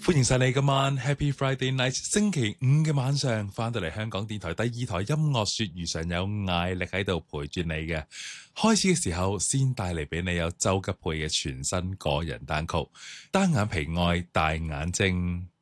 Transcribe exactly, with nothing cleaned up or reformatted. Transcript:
歡迎晒你今晚 Happy Friday Night 星期五嘅晚上翻到嚟香港電台第二台音樂說，如常有艾力喺度陪住你嘅。開始嘅時候先帶嚟俾你有周吉佩嘅全新個人單曲《單眼皮愛大眼睛》。